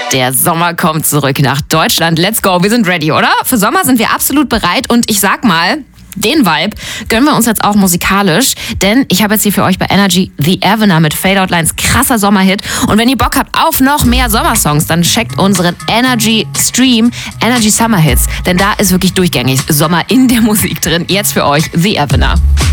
Der Sommer kommt zurück nach Deutschland. Let's go, wir sind ready, oder? Für Sommer sind wir absolut bereit und ich sag mal, den Vibe gönnen wir uns jetzt auch musikalisch, denn ich habe jetzt hier für euch bei Energy The Avener mit Fade Out Lines krasser Sommerhit. Und wenn ihr Bock habt auf noch mehr Sommersongs, dann checkt unseren Energy Stream, Energy Summer Hits, denn da ist wirklich durchgängig Sommer in der Musik drin. Jetzt für euch The Avener.